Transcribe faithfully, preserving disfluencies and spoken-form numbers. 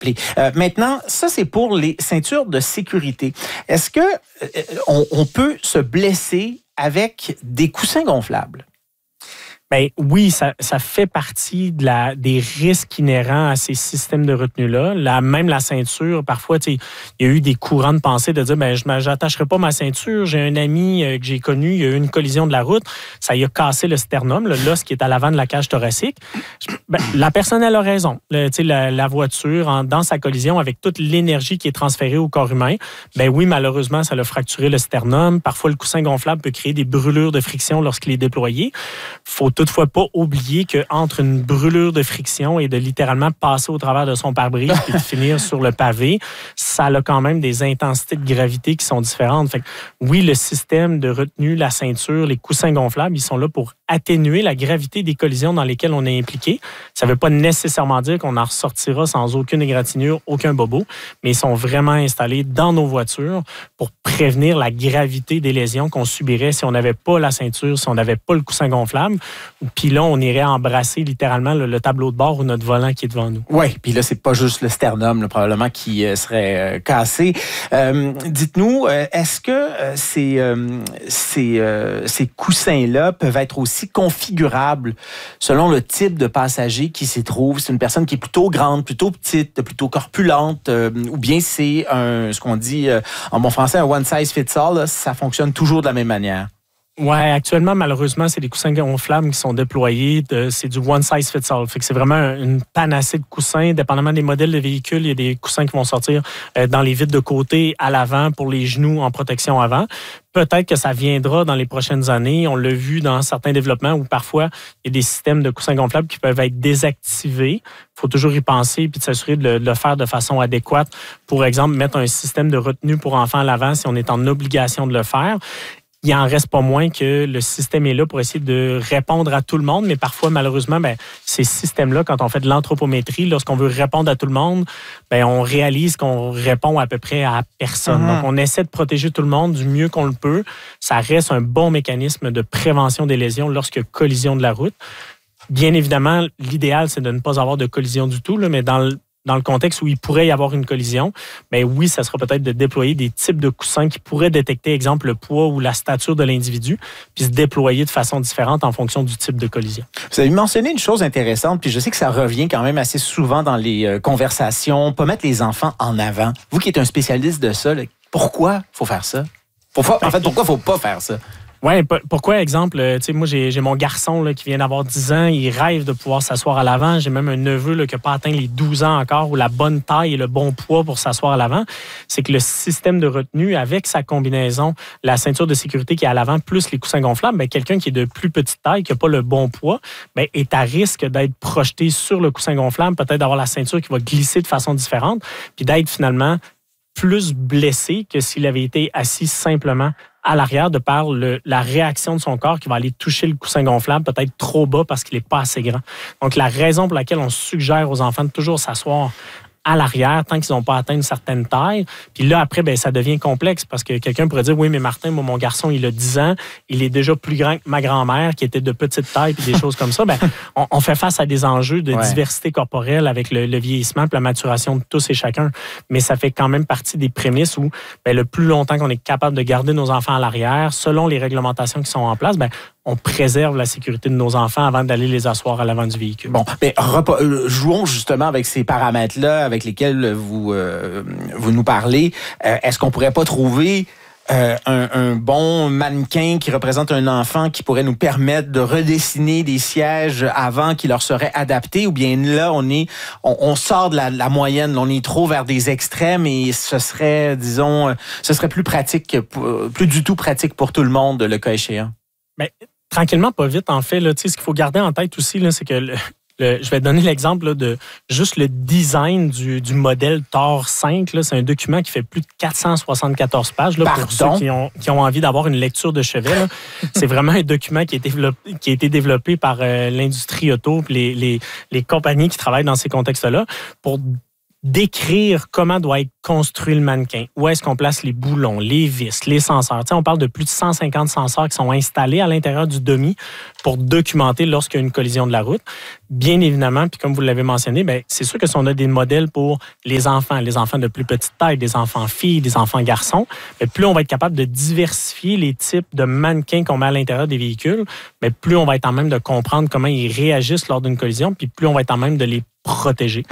Euh, maintenant, ça, c'est pour les ceintures de sécurité. Est-ce que euh, on, on peut se blesser avec des coussins gonflables? Bien, oui, ça, ça fait partie de la, des risques inhérents à ces systèmes de retenue-là. La, même la ceinture, parfois, il y a eu des courants de pensée de dire ben, je n'attacherai pas ma ceinture. J'ai un ami euh, que j'ai connu, il y a eu une collision de la route, ça y a cassé le sternum, le l'os qui est à l'avant de la cage thoracique. Ben, la personne, elle a raison. Le, la, la voiture, en, dans sa collision, avec toute l'énergie qui est transférée au corps humain, ben oui, malheureusement, ça l'a fracturé le sternum. Parfois, le coussin gonflable peut créer des brûlures de friction lorsqu'il est déployé. Faut toutefois pas oublier qu'entre une brûlure de friction et de littéralement passer au travers de son pare-brise et de finir sur le pavé, ça a quand même des intensités de gravité qui sont différentes. Fait que, oui, le système de retenue, la ceinture, les coussins gonflables, ils sont là pour atténuer la gravité des collisions dans lesquelles on est impliqué. Ça ne veut pas nécessairement dire qu'on en ressortira sans aucune égratignure, aucun bobo, mais ils sont vraiment installés dans nos voitures pour prévenir la gravité des lésions qu'on subirait si on n'avait pas la ceinture, si on n'avait pas le coussin gonflable. Puis là, on irait embrasser littéralement le, le tableau de bord ou notre volant qui est devant nous. Oui, puis là, c'est pas juste le sternum, là, probablement, qui euh, serait euh, cassé. Euh, dites-nous, euh, est-ce que euh, ces, euh, ces, euh, ces coussins-là peuvent être aussi configurables selon le type de passager qui s'y trouve? C'est une personne qui est plutôt grande, plutôt petite, plutôt corpulente, euh, ou bien c'est un, ce qu'on dit euh, en bon français, un one size fits all, là, ça fonctionne toujours de la même manière? Oui, actuellement, malheureusement, c'est des coussins gonflables qui sont déployés. De, c'est du one size fits all. Fait que c'est vraiment une panacée de coussins. Dépendamment des modèles de véhicules, il y a des coussins qui vont sortir dans les vitres de côté, à l'avant, pour les genoux en protection avant. Peut-être que ça viendra dans les prochaines années. On l'a vu dans certains développements où parfois, il y a des systèmes de coussins gonflables qui peuvent être désactivés. Il faut toujours y penser puis de s'assurer de le, de le faire de façon adéquate. Pour exemple, mettre un système de retenue pour enfants à l'avant si on est en obligation de le faire. Il en reste pas moins que le système est là pour essayer de répondre à tout le monde, mais parfois, malheureusement, ben, ces systèmes-là, quand on fait de l'anthropométrie, lorsqu'on veut répondre à tout le monde, ben, on réalise qu'on répond à peu près à personne. Mm-hmm. Donc, on essaie de protéger tout le monde du mieux qu'on le peut. Ça reste un bon mécanisme de prévention des lésions lorsque collision de la route. Bien évidemment, l'idéal, c'est de ne pas avoir de collision du tout, là, mais dans le Dans le contexte où il pourrait y avoir une collision, bien oui, ça sera peut-être de déployer des types de coussins qui pourraient détecter, exemple, le poids ou la stature de l'individu, puis se déployer de façon différente en fonction du type de collision. Vous avez mentionné une chose intéressante, puis je sais que ça revient quand même assez souvent dans les euh, conversations, pas mettre les enfants en avant. Vous qui êtes un spécialiste de ça, là, pourquoi il faut faire ça? Pourquoi, en fait, pourquoi il ne faut pas faire ça? Oui, pourquoi, exemple, tu sais, moi, j'ai, j'ai mon garçon là, qui vient d'avoir dix ans, il rêve de pouvoir s'asseoir à l'avant. J'ai même un neveu là, qui n'a pas atteint les douze ans encore, ou la bonne taille et le bon poids pour s'asseoir à l'avant. C'est que le système de retenue, avec sa combinaison, la ceinture de sécurité qui est à l'avant, plus les coussins gonflables, bien, quelqu'un qui est de plus petite taille, qui n'a pas le bon poids, bien, est à risque d'être projeté sur le coussin gonflable, peut-être d'avoir la ceinture qui va glisser de façon différente, puis d'être finalement plus blessé que s'il avait été assis simplement à l'arrière de par le, la réaction de son corps qui va aller toucher le coussin gonflable peut-être trop bas parce qu'il n'est pas assez grand. Donc, la raison pour laquelle on suggère aux enfants de toujours s'asseoir à l'arrière tant qu'ils n'ont pas atteint une certaine taille. Puis là, après, ben ça devient complexe parce que quelqu'un pourrait dire, oui, mais Martin, moi, mon garçon, il a dix ans, il est déjà plus grand que ma grand-mère qui était de petite taille puis des choses comme ça. Ben, on, on fait face à des enjeux de ouais. diversité corporelle avec le, le vieillissement puis la maturation de tous et chacun. Mais ça fait quand même partie des prémices où ben, le plus longtemps qu'on est capable de garder nos enfants à l'arrière, selon les réglementations qui sont en place, ben on préserve la sécurité de nos enfants avant d'aller les asseoir à l'avant du véhicule. Bon, mais repas, euh, jouons justement avec ces paramètres-là avec lesquels vous, euh, vous nous parlez. Euh, est-ce qu'on pourrait pas trouver euh, un, un bon mannequin qui représente un enfant qui pourrait nous permettre de redessiner des sièges avant qui leur seraient adaptés? Ou bien là, on est, on, on sort de la, la moyenne, on est trop vers des extrêmes et ce serait, disons, ce serait plus pratique, plus du tout pratique pour tout le monde, le cas échéant? Bien, tranquillement, pas vite, en fait. Là, ce qu'il faut garder en tête aussi, là, c'est que le, le, je vais donner l'exemple là, de juste le design du, du modèle Thor cinq. Là, c'est un document qui fait plus de quatre cent soixante-quatorze pages là, pour ceux qui ont, qui ont envie d'avoir une lecture de chevet. Là. C'est vraiment un document qui a été développé, qui a été développé par euh, l'industrie auto et les, les, les compagnies qui travaillent dans ces contextes-là pour décrire comment doit être construit le mannequin. Où est-ce qu'on place les boulons, les vis, les senseurs. Tu sais, on parle de plus de cent cinquante senseurs qui sont installés à l'intérieur du dummy pour documenter lorsqu'il y a une collision de la route. Bien évidemment, puis comme vous l'avez mentionné, bien, c'est sûr que si on a des modèles pour les enfants, les enfants de plus petite taille, des enfants filles, des enfants garçons, bien, plus on va être capable de diversifier les types de mannequins qu'on met à l'intérieur des véhicules, bien, plus on va être en même de comprendre comment ils réagissent lors d'une collision, puis plus on va être en même de les protéger.